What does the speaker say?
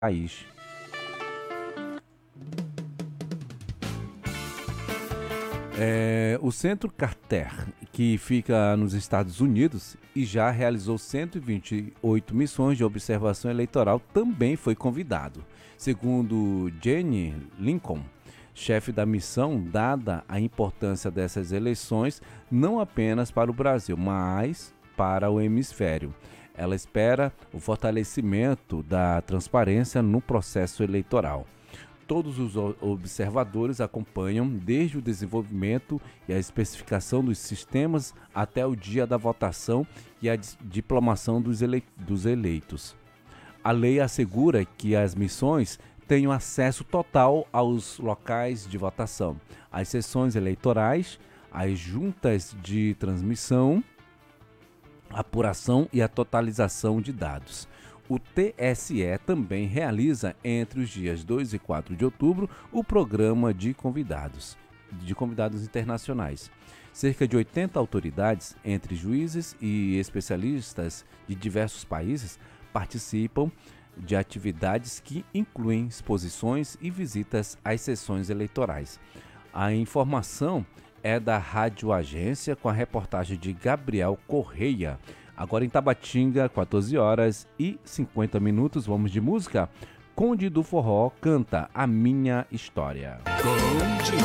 país. O Centro Carter, que fica nos Estados Unidos e já realizou 128 missões de observação eleitoral, também foi convidado. Segundo Jenny Lincoln, chefe da missão, dada a importância dessas eleições, não apenas para o Brasil, mas para o hemisfério. Ela espera o fortalecimento da transparência no processo eleitoral. Todos os observadores acompanham desde o desenvolvimento e a especificação dos sistemas até o dia da votação e a diplomação dos eleitos. A lei assegura que as missões tenham acesso total aos locais de votação, às sessões eleitorais, às juntas de transmissão, apuração e a totalização de dados. O TSE também realiza, entre os dias 2 e 4 de outubro, o programa de convidados internacionais. Cerca de 80 autoridades, entre juízes e especialistas de diversos países, participam de atividades que incluem exposições e visitas às sessões eleitorais. A informação é da Rádio Agência, com a reportagem de Gabriel Correia. Agora em Tabatinga, 14 horas e 50 minutos, vamos de música. Conde do Forró canta A Minha História.